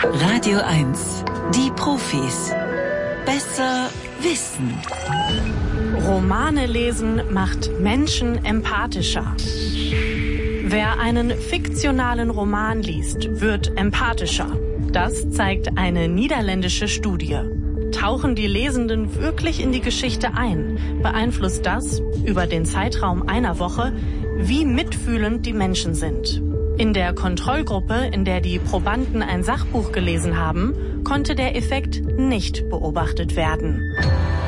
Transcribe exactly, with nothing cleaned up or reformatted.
Radio eins. Die Profis. Besser wissen. Romane lesen macht Menschen empathischer. Wer einen fiktionalen Roman liest, wird empathischer. Das zeigt eine niederländische Studie. Tauchen die Lesenden wirklich in die Geschichte ein, beeinflusst das, über den Zeitraum einer Woche, wie mitfühlend die Menschen sind. In der Kontrollgruppe, in der die Probanden ein Sachbuch gelesen haben, konnte der Effekt nicht beobachtet werden.